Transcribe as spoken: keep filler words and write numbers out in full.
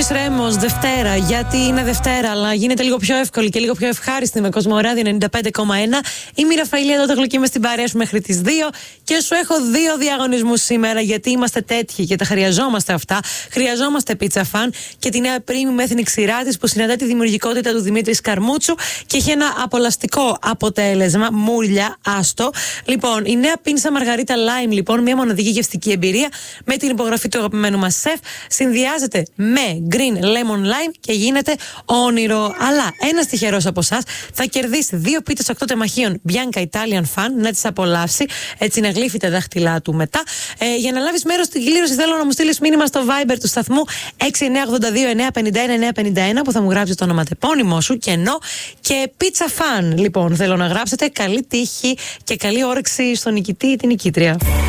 Αντώνης Ρέμος, Δευτέρα. Γιατί είναι Δευτέρα, αλλά γίνεται λίγο πιο εύκολη και λίγο πιο ευχάριστη με Κοσμοράδιο ενενήντα πέντε κόμμα ένα. Είμαι η Ραφαηλία Τότογλου και είμαι στην παρέα σου μέχρι τις δύο. Και σου έχω δύο διαγωνισμούς σήμερα, γιατί είμαστε τέτοιοι και τα χρειαζόμαστε αυτά. Χρειαζόμαστε πίτσα φαν και τη νέα premium ethnic σειρά της που συναντά τη δημιουργικότητα του Δημήτρη Σκαρμούτσου και έχει ένα απολαστικό αποτέλεσμα. Μουρλια, άστο. Λοιπόν, η νέα πίνσα Μαργαρίτα Lime, λοιπόν, μια μοναδική γευστική εμπειρία με την υπογραφή του αγαπημένου μας σεφ. Συνδυάζεται με green lemon lime και γίνεται όνειρο. Αλλά ένας τυχερός από εσάς θα κερδίσει δύο πίτσες οκτώ τεμαχίων Bianca Italian Fan, να τις απολαύσει, έτσι να γλύφει τα δάχτυλά του μετά. Ε, για να λάβεις μέρος στην κλήρωση, θέλω να μου στείλεις μήνυμα στο Viber του σταθμού έξι εννιά οκτώ δύο εννιά πέντε ένα εννιά πέντε ένα που θα μου γράψει το ονοματεπώνυμό σου και ενώ και πίτσα φαν. Λοιπόν, θέλω να γράψετε. Καλή τύχη και καλή όρεξη στον νικητή ή την νικήτρια.